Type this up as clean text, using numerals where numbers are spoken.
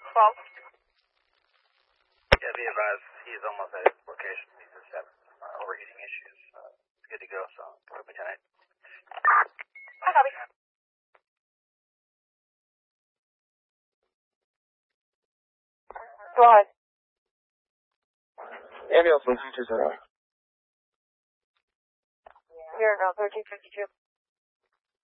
12. Yeah, be advised, he's almost at his location. He's just having overheating issues. It's good to go, so go with me tonight. I copy. Go ahead. Ambulance 1320. Here, no, 1352.